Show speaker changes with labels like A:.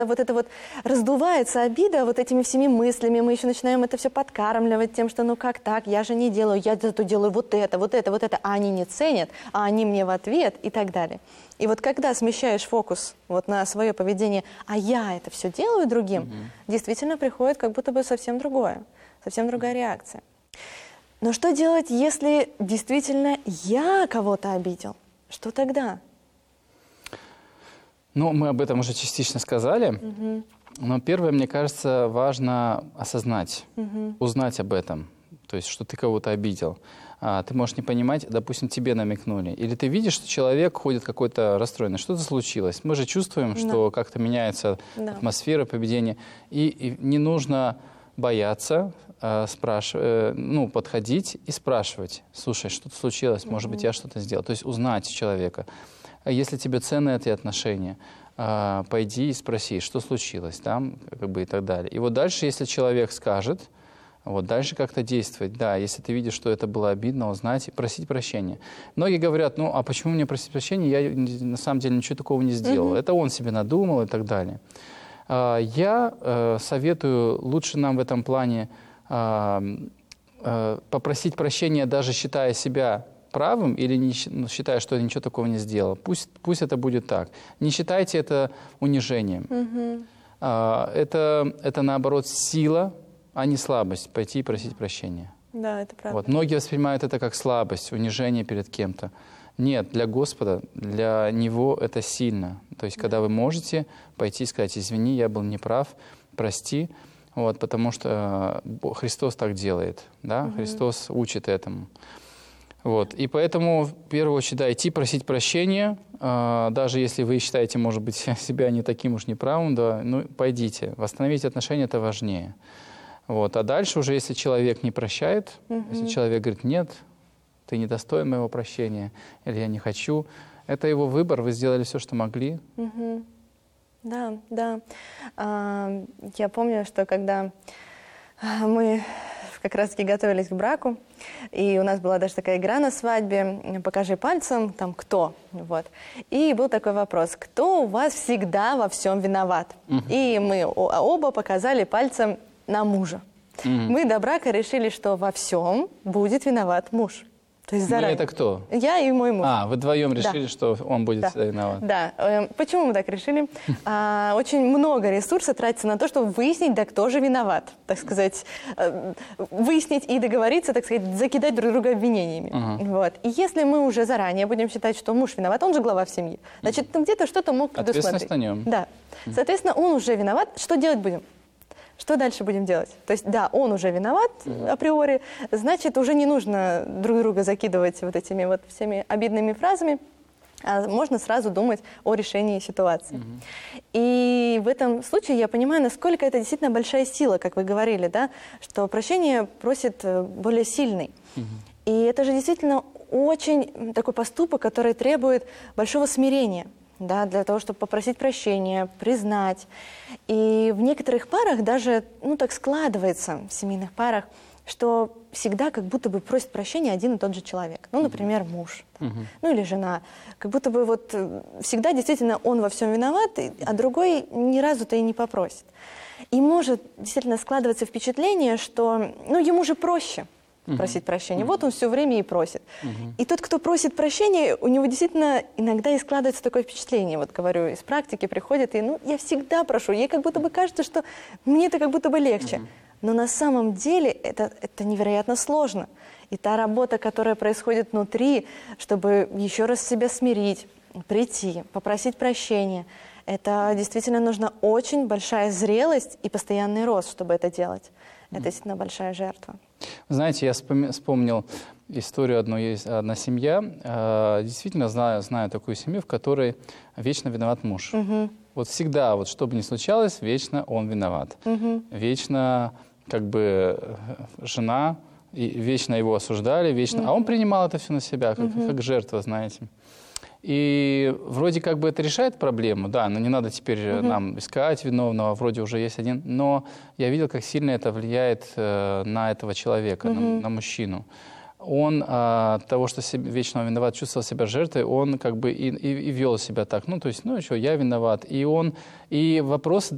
A: Вот это вот раздувается обида вот этими всеми мыслями, мы еще начинаем это все подкармливать тем, что ну как так, я же не делаю, я зато делаю вот это, а они не ценят, а они мне в ответ и так далее. И вот когда смещаешь фокус вот на свое поведение, а я это все делаю другим, действительно приходит как будто бы совсем другое, совсем другая реакция. Но что делать, если действительно я кого-то обидел? Что тогда?
B: Ну, мы об этом уже частично сказали, но первое, мне кажется, важно осознать, узнать об этом, то есть, что ты кого-то обидел. Ты можешь не понимать, допустим, тебе намекнули, или ты видишь, что человек ходит какой-то расстроенный, что-то случилось. Мы же чувствуем, что как-то меняется атмосфера, поведение, и не нужно бояться, подходить и спрашивать, слушай, что-то случилось, может быть, я что-то сделал, то есть узнать человека. Если тебе ценны эти отношения, пойди и спроси, что случилось там, и так далее. И вот дальше, если человек скажет, вот дальше как-то действовать. Да, если ты видишь, что это было обидно, узнать и просить прощения. Многие говорят, ну, а почему мне просить прощения? Я на самом деле ничего такого не сделал. Это он себе надумал и так далее. Я советую лучше нам в этом плане попросить прощения, даже считая себя правым или не считая, что я ничего такого не сделал. Пусть это будет так. Не считайте это унижением. Это, наоборот, сила, а не слабость, пойти и просить прощения.
A: Да, это правда.
B: Вот. Многие воспринимают это как слабость, унижение перед кем-то. Нет, для Господа, для Него это сильно. То есть, когда вы можете пойти и сказать, извини, я был неправ, прости, вот, потому что Христос так делает, да? Христос учит этому. Вот. И поэтому, в первую очередь, да, идти просить прощения, даже если вы считаете, может быть, себя не таким уж неправым, да, ну, пойдите. Восстановить отношения – это важнее. Вот. А дальше уже, если человек не прощает, если человек говорит, нет, ты не достоин моего прощения, или я не хочу, это его выбор, вы сделали все, что могли.
A: Да, да. Я помню, что когда мы как раз-таки готовились к браку, и у нас была даже такая игра на свадьбе «Покажи пальцем, там, кто?». Вот. И был такой вопрос: кто у вас всегда во всем виноват? И мы оба показали пальцем на мужа. Мы до брака решили, что во всем будет виноват муж. То есть заранее.
B: Это кто?
A: Я и мой муж.
B: Вы вдвоем решили, что он будет всегда виноват?
A: Да. Почему мы так решили? Очень много ресурсов тратится на то, чтобы выяснить, да кто же виноват. Так сказать, выяснить и договориться, так сказать, закидать друг друга обвинениями. Вот. И если мы уже заранее будем считать, что муж виноват, он же глава в семье, значит, где-то что-то мог предусмотреть.
B: Ответственность на нем.
A: Да. Соответственно, он уже виноват. Что делать будем? Что дальше будем делать? То есть, да, он уже виноват априори, значит, уже не нужно друг друга закидывать вот этими вот всеми обидными фразами, а можно сразу думать о решении ситуации. И в этом случае я понимаю, насколько это действительно большая сила, как вы говорили, да, что прощение просит более сильный. И это же действительно очень такой поступок, который требует большого смирения. Да, для того, чтобы попросить прощения, признать. И в некоторых парах даже, так складывается, в семейных парах, что всегда как будто бы просит прощения один и тот же человек. Ну, например, муж, или жена. Как будто бы вот всегда действительно он во всем виноват, а другой ни разу-то и не попросит. И может действительно складываться впечатление, что, ему же проще просить прощения. Вот он все время и просит. И тот, кто просит прощения, у него действительно иногда и складывается такое впечатление. Вот говорю, из практики приходит, и я всегда прошу. Ей как будто бы кажется, что мне это как будто бы легче. Но на самом деле это невероятно сложно. И та работа, которая происходит внутри, чтобы еще раз себя смирить, прийти, попросить прощения, это действительно нужна очень большая зрелость и постоянный рост, чтобы это делать. Это действительно большая жертва.
B: Знаете, я вспомнил историю одна семья. Действительно знаю такую семью, в которой вечно виноват муж. Вот всегда, вот что бы ни случалось, вечно он виноват. Вечно жена, и вечно его осуждали, вечно... А он принимал это все на себя, как жертва, знаете. И вроде как бы это решает проблему, да, но не надо теперь нам искать виновного, вроде уже есть один. Но я видел, как сильно это влияет на этого человека, на мужчину. Он от того, что вечно виноват, чувствовал себя жертвой, он как бы и вел себя так. То есть, что, я виноват. И вопросы